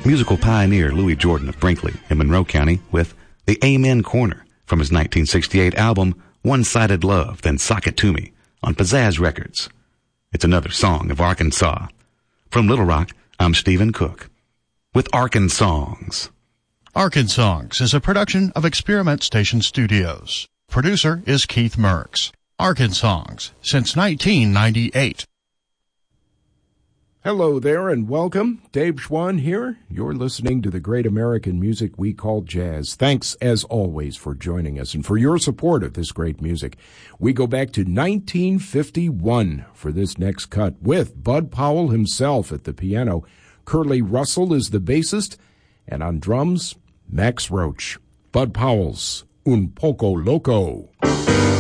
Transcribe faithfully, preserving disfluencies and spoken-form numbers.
Musical pioneer Louis Jordan of Brinkley in Monroe County with the Amen Corner from his nineteen sixty-eight album One-Sided Love, Then Sock It To Me on Pizzazz Records. It's another song of Arkansas. From Little Rock, I'm Stephen Cook with Arkansongs. Arkansongs is a production of Experiment Station Studios. Producer is Keith Merks. Arkansongs since nineteen ninety-eight. Hello there and welcome. Dave Schwann here. You're listening to the great American music we call jazz. Thanks, as always, for joining us and for your support of this great music. We go back to nineteen fifty-one for this next cut with Bud Powell himself at the piano. Curly Russell is the bassist, and on drums, Max Roach. Bud Powell's Un Poco Loco.